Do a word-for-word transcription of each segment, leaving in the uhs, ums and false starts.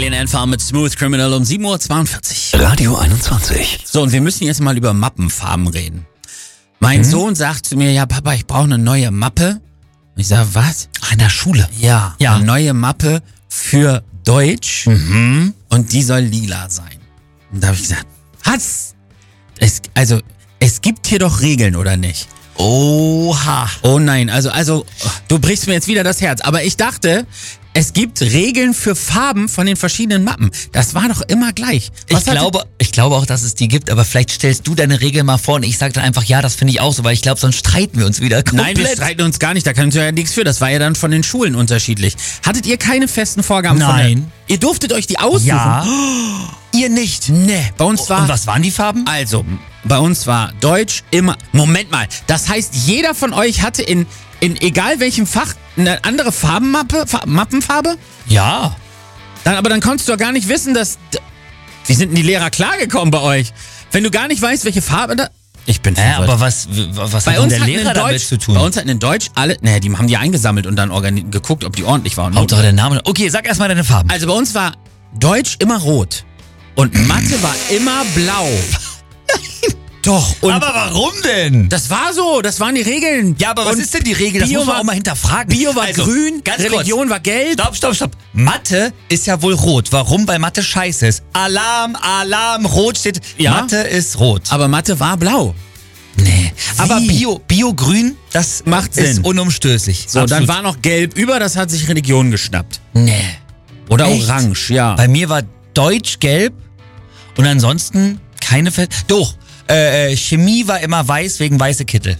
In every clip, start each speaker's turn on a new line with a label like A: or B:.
A: Julian Anfang mit Smooth Criminal um sieben Uhr zweiundvierzig.
B: Radio einundzwanzig.
A: So, und wir müssen jetzt mal über Mappenfarben reden. Mein
B: Mhm.
A: Sohn sagt zu mir, ja Papa, ich brauche eine neue Mappe. Ich sage, was?
B: Ach, in der Schule.
A: Ja,
B: Ja.
A: eine neue Mappe für Deutsch
B: Mhm.
A: und die soll lila sein. Und da habe ich gesagt, was? Es, also, es gibt hier doch Regeln, oder nicht?
B: Oha.
A: Oh nein, also, also, du brichst mir jetzt wieder das Herz. Aber ich dachte, es gibt Regeln für Farben von den verschiedenen Mappen. Das war doch immer gleich. Was
B: Ich
A: hatte-
B: glaube, ich glaube auch, dass es die gibt, aber vielleicht stellst du deine Regeln mal vor und ich sage dann einfach, ja, das finde ich auch so, weil ich glaube, sonst streiten wir uns wieder komplett.
A: Nein, wir streiten uns gar nicht, da kannst du ja nichts für. Das war ja dann von den Schulen unterschiedlich. Hattet ihr keine festen Vorgaben? Von
B: Nein.
A: der, ihr durftet euch die aussuchen?
B: Ja. Ihr nicht.
A: Nee, bei uns war...
B: Und was waren die Farben?
A: Also, bei uns war Deutsch immer... Moment mal, das heißt, jeder von euch hatte in, in egal welchem Fach eine andere Farbenmappe, Fa- Mappenfarbe?
B: Ja.
A: Dann, aber dann konntest du ja gar nicht wissen, dass... Wie sind denn die Lehrer klargekommen bei euch? Wenn du gar nicht weißt, welche Farbe da... Ich bin
B: Naja,
A: verwirrt.
B: aber was, was
A: Bei
B: hat denn
A: uns
B: der
A: hatten
B: Lehrer
A: in
B: damit
A: Deutsch,
B: zu tun?
A: Bei uns hatten in Deutsch alle... Naja, die haben die eingesammelt und dann organi- geguckt, ob die ordentlich waren.
B: Hauptsache der Name. Okay, sag erstmal deine Farben.
A: Also bei uns war Deutsch immer rot und Mathe war immer blau. Doch. Und
B: aber warum denn?
A: das war so, das waren die Regeln.
B: Ja, aber was
A: und
B: ist denn die Regel? Das
A: Bio
B: muss man
A: war-
B: auch mal hinterfragen.
A: Bio war
B: Also,
A: grün,
B: ganz
A: Religion
B: kurz.
A: war gelb.
B: Stopp, stopp, stopp. Mathe ist ja wohl rot. Warum? Weil Mathe scheiße ist. Alarm, Alarm, rot steht.
A: Ja.
B: Mathe ist rot.
A: Aber Mathe war blau.
B: Nee. Aber
A: Wie?
B: Bio, Bio-Grün, das
A: Macht
B: ist
A: Sinn.
B: unumstößlich.
A: So,
B: Absolut.
A: dann war noch gelb über, das hat sich Religion geschnappt.
B: Nee.
A: Oder
B: Echt?
A: orange, ja.
B: Bei mir war Deutsch gelb und ansonsten keine Fett. Doch, äh, äh, Chemie war immer weiß wegen weiße Kittel.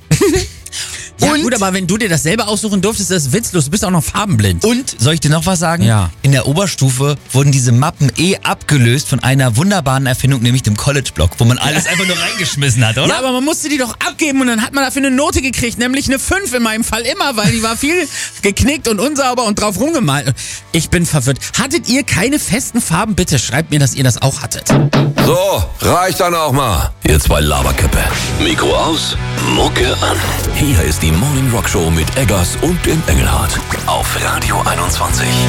A: ja
B: und-
A: gut, aber wenn du dir das selber aussuchen durftest, ist das witzlos. Du bist auch noch farbenblind.
B: Und, soll ich dir noch was sagen?
A: Ja.
B: In der Oberstufe wurden diese Mappen eh abgelöst von einer wunderbaren Erfindung, nämlich dem College-Block, wo man alles einfach nur reingeschmissen hat, oder?
A: Ja, aber man musste die doch abgeben und dann hat man dafür eine Note gekriegt, nämlich eine fünf in meinem Fall immer, weil die war viel geknickt und unsauber und drauf rumgemalt. Ich bin verwirrt. Hattet ihr keine festen Farben? Bitte schreibt mir, dass ihr das auch hattet.
C: So, reicht dann auch mal. Ihr zwei Laberköppe. Mikro aus, Mucke an. Hier ist die Morning Rock Show mit Eggers und dem Engelhardt. Auf Radio einundzwanzig.